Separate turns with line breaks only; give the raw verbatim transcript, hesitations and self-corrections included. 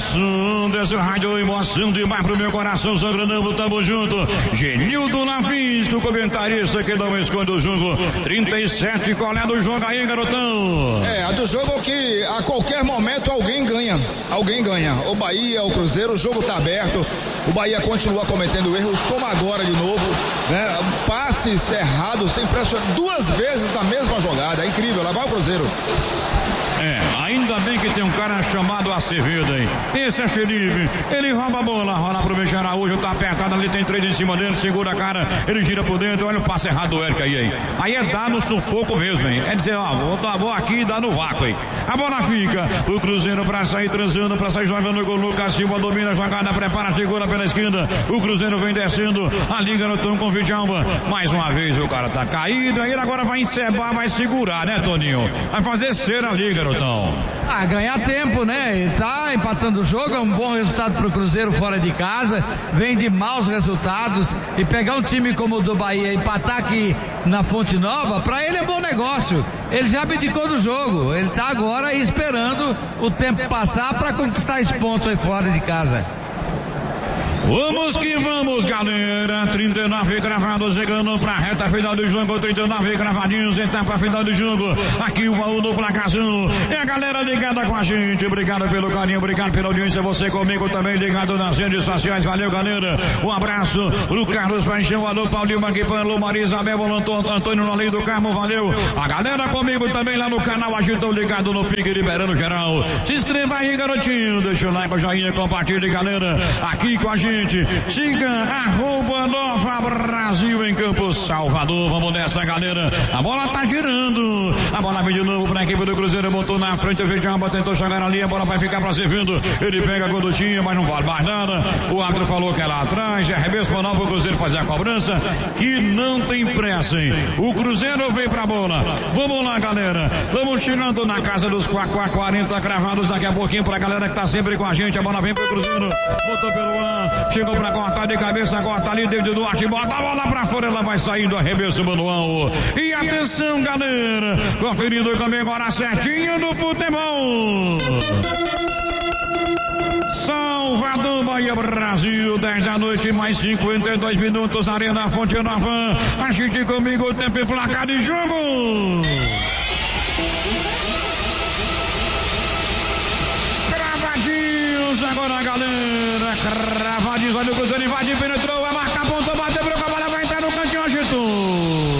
som desse rádio, emoção demais pro meu coração, sangrando, tamo junto. Genildo Lavisco, comentarista que não esconde o jogo. trinta e sete, qual é do jogo aí, garotão?
É, a do jogo que a qualquer momento alguém ganha, alguém ganha. O Bahia, o Cruzeiro, o jogo tá aberto. O Bahia continua cometendo erros, como agora de novo, né? Passes errados, sem pressionar, duas vezes na mesma jogada, é incrível, lá vai o Cruzeiro.
É, ainda bem que tem um cara chamado Acevedo aí. Esse é Felipe, ele rouba a bola, rola pro Michel Araújo, tá apertado ali, tem três em cima dele, segura a cara, ele gira por dentro, olha o passe errado do Eric aí, hein? Aí é dar no sufoco mesmo, hein? É dizer, ó, vou dar a bola aqui e dar no vácuo, hein? A bola fica, o Cruzeiro pra sair transando, pra sair jogando o gol, Lucas Silva domina a jogada, prepara, segura pela esquerda, o Cruzeiro vem descendo, ali garotão com o Vidjalba, mais uma vez o cara tá caído, aí ele agora vai encebar, vai segurar, né, Toninho? Vai fazer cera ali, garotão.
Ah, ganhar tempo, né? Ele tá empatando o jogo, é um bom resultado pro Cruzeiro fora de casa, vem de maus resultados, e pegar um time como o do Bahia, empatar aqui na Fonte Nova, pra ele é bom negócio. Ele já abdicou do jogo, ele tá agora esperando o tempo passar pra conquistar esse ponto aí fora de casa.
Vamos que vamos, galera. trinta e nove gravados, chegando pra reta final do jogo. trinta e nove gravadinhos, etapa final do jogo. Aqui o baú do placarzão. É a galera ligada com a gente. Obrigado pelo carinho, obrigado pela audiência. Você comigo também ligado nas redes sociais. Valeu, galera. Um abraço pro Carlos Paixão, alô, Paulinho Manguipan, alô, Maria Isabel, Antônio Nolinho do Carmo, valeu. A galera comigo também lá no canal Agitão, ligado no Pique, liberando geral. Se inscreva aí, garotinho. Deixa o like, o joinha, compartilhe, galera. Aqui com a gente. Siga arroba Nova Brasil em Campos Salvador. Vamos nessa, galera. A bola tá girando. A bola vem de novo pra equipe do Cruzeiro. Botou na frente o Vidjalba, tentou chegar ali. A bola vai ficar pra servindo. Ele pega a condutinha, mas não vale mais nada. O árbitro falou que é lá atrás. É arremesso manual pro Cruzeiro fazer a cobrança. Que não tem pressa, hein? O Cruzeiro veio pra bola. Vamos lá, galera. Vamos chegando na casa dos quarenta cravados. Daqui a pouquinho pra galera que tá sempre com a gente. A bola vem pro Cruzeiro. Botou pelo ar. Chegou pra cortar de cabeça, corta ali, David Duarte, bota a bola pra fora, ela vai saindo, arremesso manual. E atenção, galera, conferindo também agora certinho no futebol. Salvador, Bahia, Brasil, dez da noite, mais cinquenta e dois minutos, Arena Fonte Nova. Agite comigo o tempo e placar de jogo. Agora, galera, cravadinho, olha o Cruzeiro, invadiu, penetrou.